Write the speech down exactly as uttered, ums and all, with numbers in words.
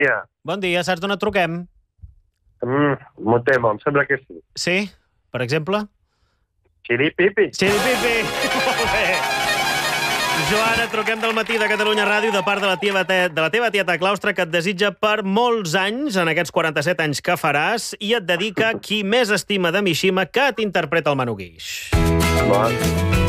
dia. Bon dia, saps d'on et truquem? Mm, M'ho temo, em sembla que sí. Sí? Per exemple? Xiripipi. Xiripipi! Molt bé! Joana, et truquem del matí de Catalunya Ràdio de part de la, teva de la teva tieta Claustra, que et desitja per molts anys, en aquests quaranta-set anys que faràs, i et dedica Qui més estima de Mishima, que t'interpreta el Manu Guix. Bon.